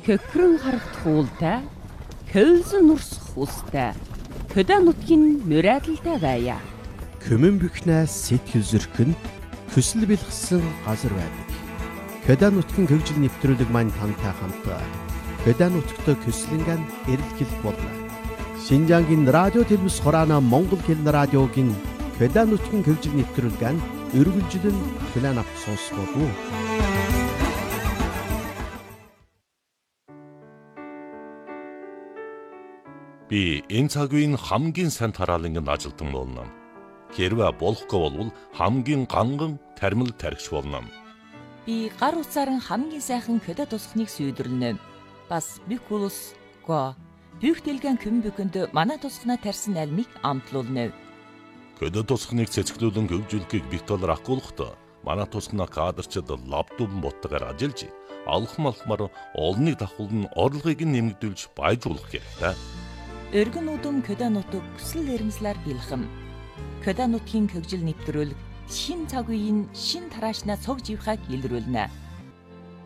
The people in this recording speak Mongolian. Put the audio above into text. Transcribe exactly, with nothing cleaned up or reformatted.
Хөхрөн харагдах уултай, хөлзөн нурсах устай, хөдөө нутгийн мөрөөдөлтэй байя. Көмөн бөхнээс сэтгэл зүрхэн хүсэл бэлгсэн газар байдаг. Хөдөө нутгийн хөгжил нэвтрүүлэг маань тантай хамт хөдөө нутагт көслөнгөн эрэлхийлэх болно. Шинжаангийн радио телевиз хураана Монгол хэлний радиогийн хөдөө нутгийн хөгжил нэвтрүүлгэн өргөлжлөн план авах сонсгоо. Би энэ цаг үеийн хамгийн сайн тараалангийн ажилтан болно. Хэрвээ болохгүй бол хамгийн ганган тармил тархич болно. Би гар утсаар хамгийн сайхан хөдөө тусахныг сүйдрлэнэ. Бас бүх улс го бүх дэлгэн көм бүхэнд манай тусахнаа тарьсан альмыг амтлуулна. Хөдөө тусахныг цэцгэлүүлэн хөгжүүлэхийг битүүл ахгуулахдаа манай тусахнаа кадрчид лаптоп ботгоор ажиллаж алхам алхмаар олныг давхуулн орлогыг нэмэгдүүлж баяжуулах хэрэгтэй. Өргөн удам хөдөө нутаг хүсэл эрмслэр бэлхэм. Хөдөө нутгийн хөгжил нэвтрүүлэг шин цаг үеийн шин тараашнаа цог живхаг илрүүлнэ.